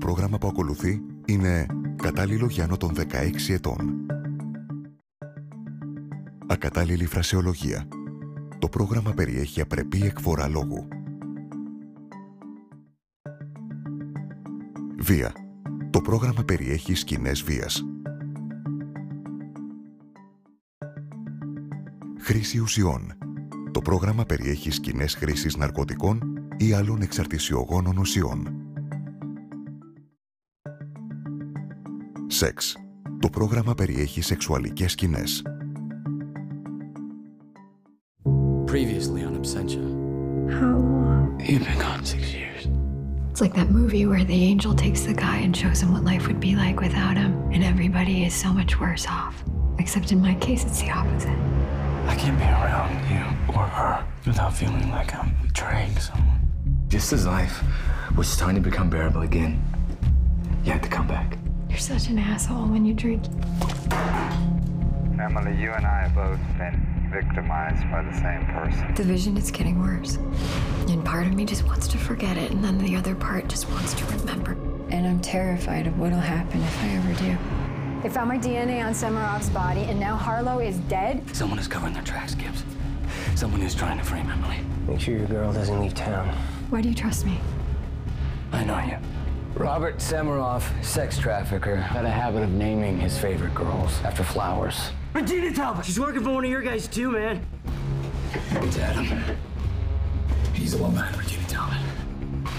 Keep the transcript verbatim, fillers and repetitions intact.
πρόγραμμα που ακολουθεί είναι κατάλληλο για άνω των δεκαέξι ετών. Ακατάλληλη φρασεολογία. Το πρόγραμμα περιέχει απρεπή εκφορά λόγου. Βία. Το πρόγραμμα περιέχει σκηνές βίας. Χρήση ουσιών. Το πρόγραμμα περιέχει σκηνές χρήσης ναρκωτικών ή άλλων εξαρτησιογόνων ουσιών. Σεξ. Το πρόγραμμα περιέχει σεξουαλικές σκηνές. Previously on Absentia. How long? You've been gone six years. It's like that movie where the angel takes the guy and shows him what life would be like without him, and everybody is so much worse off. Except in my case, it's the opposite. I can't be around you or her without feeling like I'm betraying someone. Just as life was starting to become bearable again, you had to come back. You're such an asshole when you drink. Emily, you and I have both been victimized by the same person. The vision is getting worse. And part of me just wants to forget it, and then the other part just wants to remember. And I'm terrified of what'll happen if I ever do. They found my D N A on Semirov's body, and now Harlow is dead? Someone is covering their tracks, Gibbs. Someone is trying to frame Emily. Make sure your girl doesn't leave town. Why do you trust me? I know you. Robert Semerov, sex trafficker, had a habit of naming his favorite girls after flowers. Regina Talbot! She's working for one of your guys too, man. It's Adam. He's the one behind Regina.